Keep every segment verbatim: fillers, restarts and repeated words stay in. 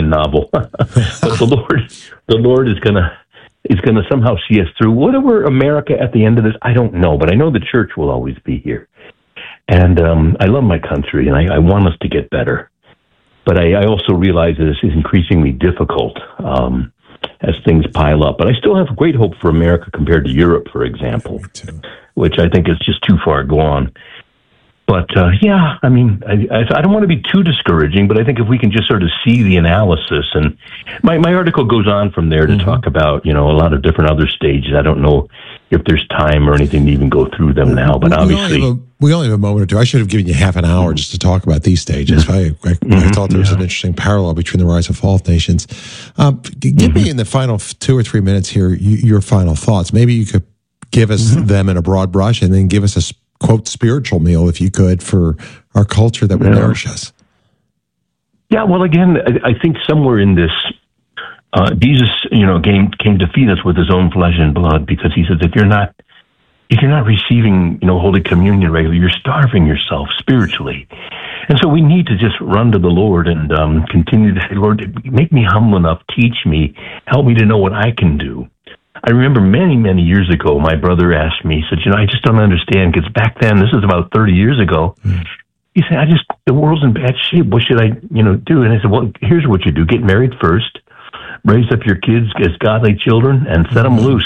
Ryan novel. But the Lord, the Lord is gonna is gonna somehow see us through. Whatever America at the end of this, I don't know, but I know the church will always be here. And um, I love my country, and I, I want us to get better. But I, I also realize that this is increasingly difficult um, as things pile up. But I still have great hope for America compared to Europe, for example, which I think is just too far gone. But, uh, yeah, I mean, I, I don't want to be too discouraging, but I think if we can just sort of see the analysis, and my, my article goes on from there to mm-hmm. talk about, you know, a lot of different other stages. I don't know if there's time or anything to even go through them now, but we, obviously... We only, a, we only have a moment or two. I should have given you half an hour just to talk about these stages. I, I, mm-hmm. I thought there was yeah. an interesting parallel between the rise and fall of nations. Um, give mm-hmm. me in the final two or three minutes here your final thoughts. Maybe you could give us mm-hmm. them in a broad brush and then give us a quote spiritual meal, if you could, for our culture that would yeah. nourish us. Yeah, well, again, I, I think somewhere in this, uh, Jesus, you know, came came to feed us with his own flesh and blood, because he says if you're not if you're not receiving, you know, Holy Communion regularly, you're starving yourself spiritually. And so we need to just run to the Lord and um, continue to say, Lord, make me humble enough, teach me, help me to know what I can do. I remember many, many years ago, my brother asked me, he said, you know, I just don't understand, because back then, this is about thirty years ago, mm. he said, I just, the world's in bad shape. What should I, you know, do? And I said, well, here's what you do. Get married first, raise up your kids as godly children, and set them mm. loose.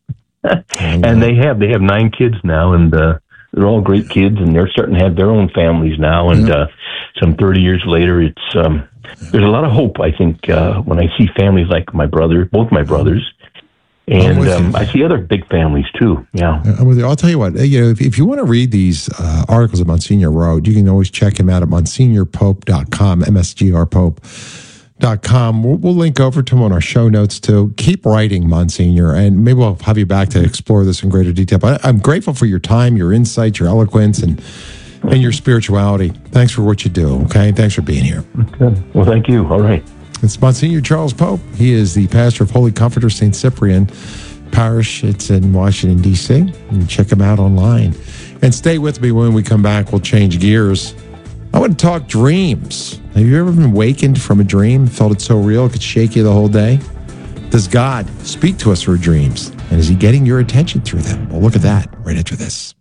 And they have, they have nine kids now, and uh, they're all great kids, and they're starting to have their own families now. And uh, some thirty years later, it's, um, there's a lot of hope, I think, uh, when I see families like my brother, both my brothers. And um, I see other big families too. Yeah, I'm with you. I'll tell you what. You know, if, if you want to read these uh, articles that Monsignor wrote, you can always check him out at Monsignor Pope dot com, M S G R Pope dot com. We'll, we'll link over to him on our show notes too. Keep writing, Monsignor, and maybe we'll have you back to explore this in greater detail. But I'm grateful for your time, your insight, your eloquence, and and your spirituality. Thanks for what you do. Okay, thanks for being here. Okay. Well, thank you. All right. It's Monsignor Charles Pope. He is the pastor of Holy Comforter Saint Cyprian Parish. It's in Washington, D C You can check him out online. And stay with me. When we come back, we'll change gears. I want to talk dreams. Have you ever been wakened from a dream, felt it so real it could shake you the whole day? Does God speak to us through dreams? And is he getting your attention through them? We'll look at that right after this.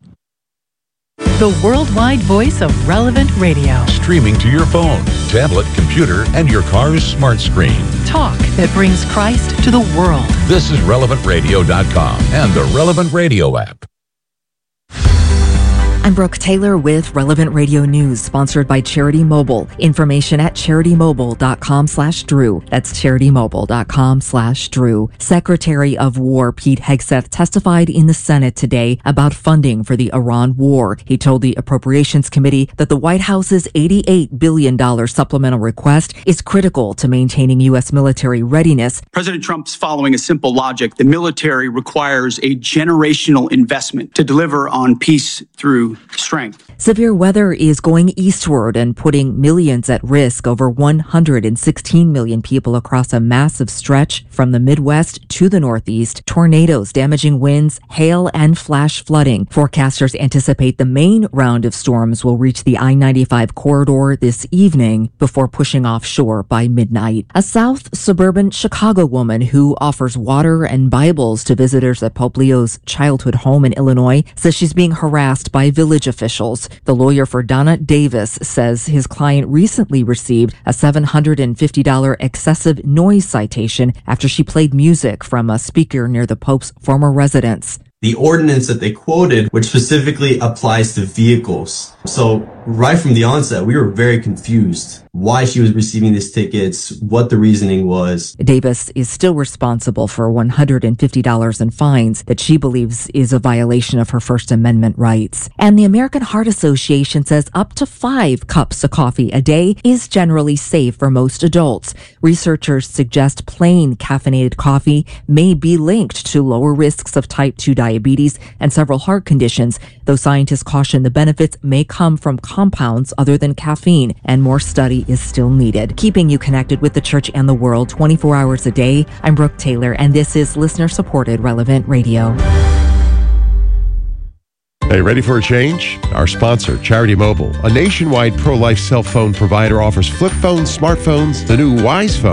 The worldwide voice of Relevant Radio. Streaming to your phone, tablet, computer, and your car's smart screen. Talk that brings Christ to the world. This is relevant radio dot com and the Relevant Radio app. I'm Brooke Taylor with Relevant Radio News, sponsored by Charity Mobile. Information at charity mobile dot com slash Drew. That's charity mobile dot com slash Drew. Secretary of War Pete Hegseth testified in the Senate today about funding for the Iran war. He told the Appropriations Committee that the White House's eighty-eight billion dollars supplemental request is critical to maintaining U S military readiness. President Trump's following a simple logic. The military requires a generational investment to deliver on peace through strength. Severe weather is going eastward and putting millions at risk. Over one hundred sixteen million people across a massive stretch from the Midwest to the Northeast. Tornadoes, damaging winds, hail, and flash flooding. Forecasters anticipate the main round of storms will reach the I ninety-five corridor this evening before pushing offshore by midnight. A South suburban Chicago woman who offers water and Bibles to visitors at Pope Leo's childhood home in Illinois says she's being harassed by village officials. The lawyer for Donna Davis says his client recently received a seven hundred fifty dollars excessive noise citation after she played music from a speaker near the Pope's former residence. The ordinance that they quoted, which specifically applies to vehicles. So right from the onset, we were very confused why she was receiving these tickets, what the reasoning was. Davis is still responsible for one hundred fifty dollars in fines that she believes is a violation of her First Amendment rights. And the American Heart Association says up to five cups of coffee a day is generally safe for most adults. Researchers suggest plain caffeinated coffee may be linked to lower risks of type two diabetes and several heart conditions, though scientists caution the benefits may come from compounds other than caffeine, and more study is still needed. Keeping you connected with the church and the world twenty-four hours a day, I'm Brooke Taylor, and this is listener-supported Relevant Radio. Hey, ready for a change? Our sponsor, Charity Mobile, a nationwide pro-life cell phone provider, offers flip phones, smartphones, the new Wise Phone,